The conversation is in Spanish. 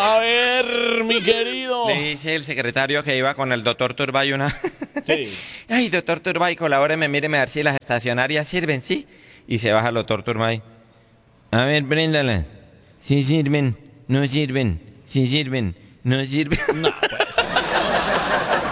A ver, mi querido. Le dice el secretario que iba con el doctor Turbay una... Sí. Ay, doctor Turbay, colabóreme, míreme a ver si las estacionarias sirven, ¿sí? Y se baja el doctor Turbay. A ver, préndala. Si sirven, no sirven. Si sirven, no sirven. No, pues.